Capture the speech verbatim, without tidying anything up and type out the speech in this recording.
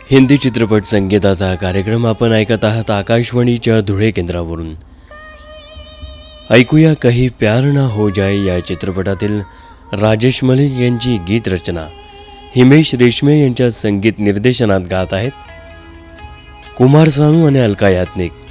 हिंदी चित्रपट संगीताचा कार्यक्रम आपण ऐकत आहात आकाशवाणीच्या धुळे केंद्रावरून। ऐकूया कहीं प्यार ना हो जाए या चित्रपटातील राजेश मलिक यांची गीत रचना हिमेश रेशमे यांच्या संगीत निर्देशनात गात आहेत कुमार सानू आणि अलका याज्ञिक।